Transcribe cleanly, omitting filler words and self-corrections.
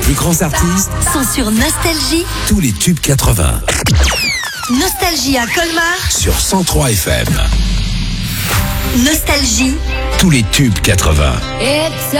plus grands artistes sont sur Nostalgie. Tous les tubes 80. Nostalgie à Colmar Sur 103 FM. Nostalgie. Tous les tubes 80.